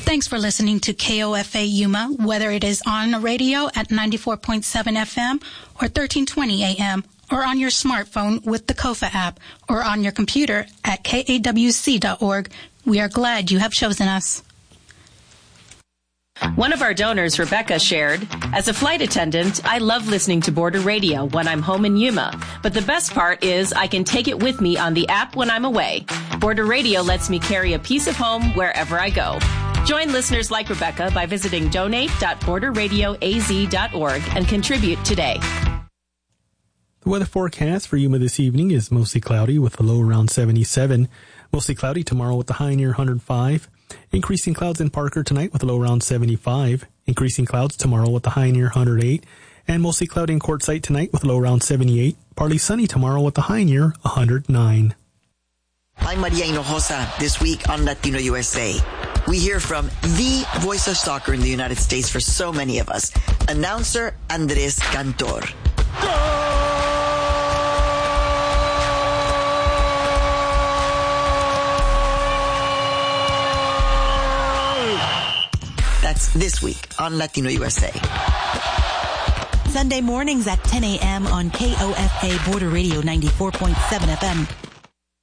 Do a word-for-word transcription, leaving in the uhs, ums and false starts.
Thanks for listening to K O F A Yuma, whether it is on the radio at ninety-four point seven F M or thirteen twenty A M, or on your smartphone with the Kofa app, or on your computer at K A W C dot org. We are glad you have chosen us. One of our donors, Rebecca, shared, as a flight attendant, I love listening to Border Radio when I'm home in Yuma. But the best part is I can take it with me on the app when I'm away. Border Radio lets me carry a piece of home wherever I go. Join listeners like Rebecca by visiting donate dot border radio a z dot org and contribute today. The weather forecast for Yuma this evening is mostly cloudy with a low around seventy-seven. Mostly cloudy tomorrow with a high near one hundred five. Increasing clouds in Parker tonight with a low around seventy-five. Increasing clouds tomorrow with a high near one hundred eight. And mostly cloudy in Quartzsite tonight with a low around seventy-eight. Partly sunny tomorrow with a high near one hundred nine. I'm Maria Hinojosa this week on Latino U S A. We hear from the voice of soccer in the United States for so many of us, announcer Andres Cantor. That's this week on Latino U S A. Sunday mornings at ten A M on K O F A Border Radio ninety-four point seven F M.